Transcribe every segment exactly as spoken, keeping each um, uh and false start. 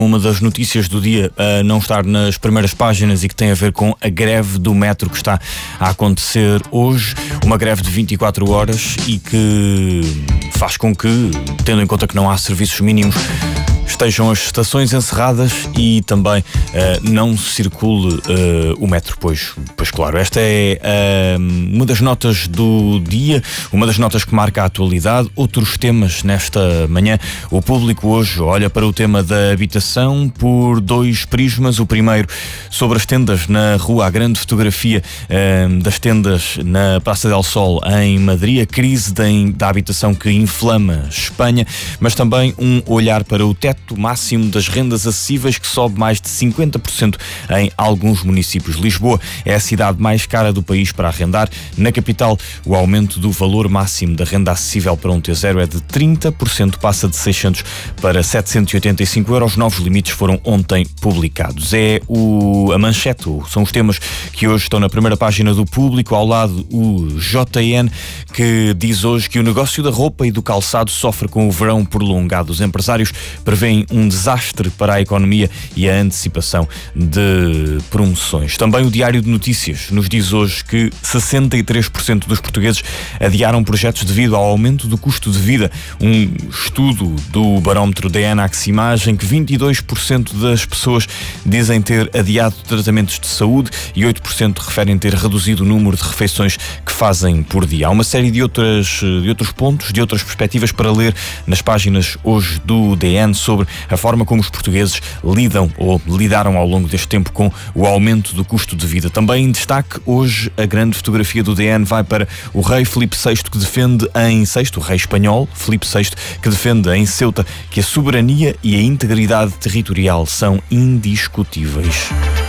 Uma das notícias do dia a não estar nas primeiras páginas e que tem a ver com a greve do metro que está a acontecer hoje. Uma greve de vinte e quatro horas e que faz com que, tendo em conta que não há serviços mínimos, estejam as estações encerradas e também uh, não circule uh, o metro, pois, pois claro. Esta é uh, uma das notas do dia, uma das notas que marca a atualidade. Outros temas nesta manhã. O Público hoje olha para o tema da habitação por dois prismas. O primeiro sobre as tendas na rua, a grande fotografia uh, das tendas na Praça del Sol em Madrid, a crise da, da habitação que inflama Espanha, mas também um olhar para o teto máximo das rendas acessíveis que sobe mais de cinquenta por cento em alguns municípios. Lisboa é a cidade mais cara do país para arrendar. Na capital, o aumento do valor máximo da renda acessível para um T zero é de trinta por cento, passa de seiscentos para setecentos e oitenta e cinco euros. Novos limites foram ontem publicados. É o, a manchete, são os temas que hoje estão na primeira página do Público. Ao lado, o J N, que diz hoje que o negócio da roupa e do calçado sofre com o verão prolongado. Os empresários prevêem um desastre para a economia e a antecipação de promoções. Também o Diário de Notícias nos diz hoje que sessenta e três por cento dos portugueses adiaram projetos devido ao aumento do custo de vida. Um estudo do barómetro da Anaximagem que vinte e dois por cento das pessoas dizem ter adiado tratamentos de saúde e oito por cento referem ter reduzido o número de refeições que fazem por dia. Há uma série de, outras, de outros pontos, de outras perspectivas para ler nas páginas hoje do D N sobre a forma como os portugueses lidam ou lidaram ao longo deste tempo com o aumento do custo de vida. Também em destaque hoje a grande fotografia do D N vai para o rei Filipe sexto, que defende em sexto, o rei espanhol Filipe sexto, que defende em Ceuta que a soberania e a integridade territorial são indiscutíveis.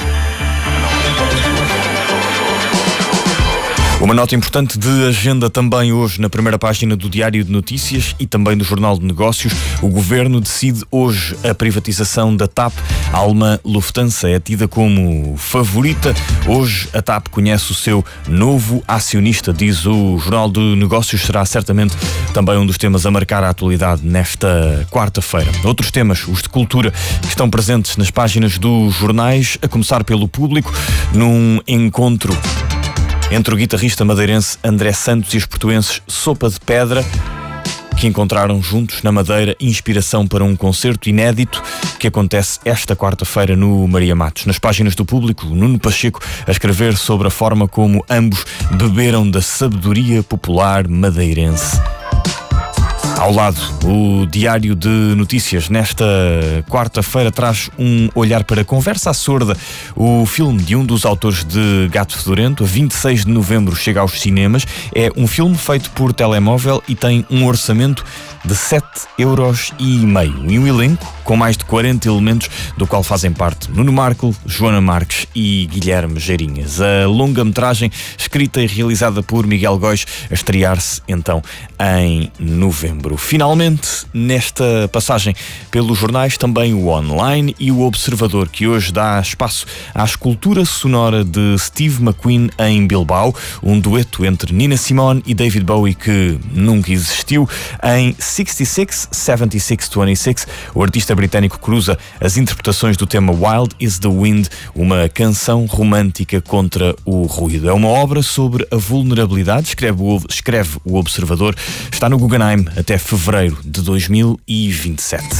Uma nota importante de agenda também hoje na primeira página do Diário de Notícias e também do Jornal de Negócios. O Governo decide hoje a privatização da TAP. A alemã Lufthansa é tida como favorita. Hoje a TAP conhece o seu novo acionista, diz o Jornal de Negócios. Será certamente também um dos temas a marcar a atualidade nesta quarta-feira. Outros temas, os de cultura, que estão presentes nas páginas dos jornais, a começar pelo Público, num encontro entre o guitarrista madeirense André Santos e os portuenses Sopa de Pedra, que encontraram juntos na Madeira inspiração para um concerto inédito que acontece esta quarta-feira no Maria Matos. Nas páginas do Público, Nuno Pacheco a escrever sobre a forma como ambos beberam da sabedoria popular madeirense. Ao lado, o Diário de Notícias nesta quarta-feira traz um olhar para Conversa à Sorda, o filme de um dos autores de Gato Fedorento. A vinte e seis de novembro chega aos cinemas. É um filme feito por telemóvel e tem um orçamento de sete euros e meio. E um elenco com mais de quarenta elementos, do qual fazem parte Nuno Marco, Joana Marques e Guilherme Geirinhas. A longa-metragem, escrita e realizada por Miguel Góis, a estrear-se então em novembro. Finalmente, nesta passagem pelos jornais, também o Online e o Observador, que hoje dá espaço à escultura sonora de Steve McQueen em Bilbao, um dueto entre Nina Simone e David Bowie que nunca existiu. Em sessenta e seis, setenta e seis, vinte e seis, o artista britânico cruza as interpretações do tema Wild is the Wind, uma canção romântica contra o ruído. É uma obra sobre a vulnerabilidade, escreve o, escreve o Observador, está no Guggenheim até fevereiro de dois mil e vinte e sete.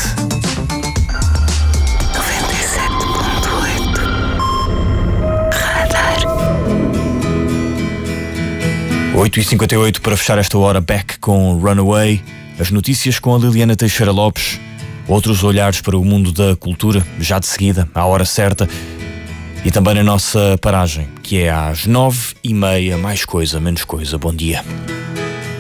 noventa e sete ponto oito Radar. oito e cinquenta e oito para fechar esta hora, Beck com Runaway. As notícias com a Liliana Teixeira Lopes. Outros olhares para o mundo da cultura, já de seguida, à hora certa. E também na nossa paragem, que é às nove e meia, mais coisa, menos coisa. Bom dia.